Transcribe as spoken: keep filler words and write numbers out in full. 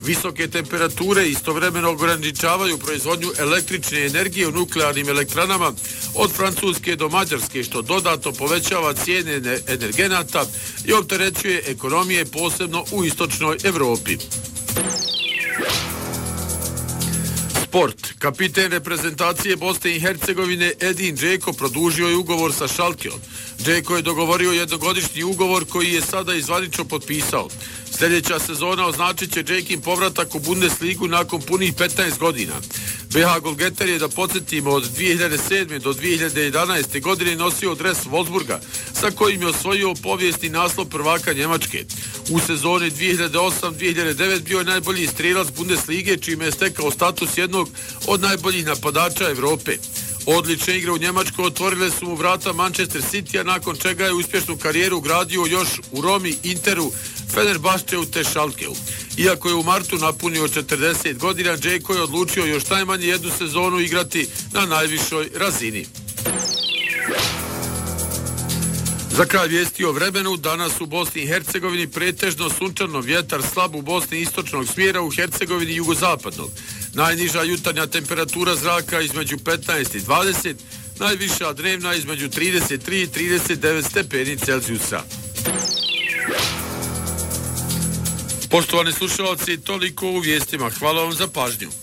Visoke temperature istovremeno ograničavaju proizvodnju električne energije u nuklearnim elektranama od Francuske do Mađarske, što dodatno povećava cijene energenata i opterećuje ekonomije posebno u istočnoj Evropi. Sport. Kapiten reprezentacije Bosne i Hercegovine Edin Džeko produžio je ugovor sa Schalkeom. Džeko je dogovorio jednogodišnji ugovor koji je sada izvanično potpisao. Sljedeća sezona označit će Džekin povratak u Bundesligu nakon punih petnaest godina. B H golgeter je, da podsjetimo, od dvije hiljade sedme do dvije hiljade jedanaeste godine nosio dres Wolfsburga, sa kojim je osvojio povijesni naslov prvaka Njemačke. U sezoni dvije hiljade osme dvije hiljade devete bio je najbolji strelac Bundeslige, čime je stekao status jednog od najboljih napadača Evrope. Odlične igre u Njemačkoj otvorile su mu vrata Manchester City-a, nakon čega je uspješnu karijeru gradio još u Romi, Interu, Fenerbahčeu te Schalkeu. Iako je u martu napunio četrdeset godina, Džeko je odlučio još najmanje jednu sezonu igrati na najvišoj razini. Za kraj vijesti o vremenu, danas u Bosni i Hercegovini pretežno sunčano, vjetar slab u Bosni istočnog smjera, u Hercegovini jugozapadnog. Najniža jutarnja temperatura zraka između petnaest i dvadeset, najviša dnevna između trideset tri i trideset devet stepeni Celzijusa. Poštovani slušalci, toliko u vijestima. Hvala vam za pažnju.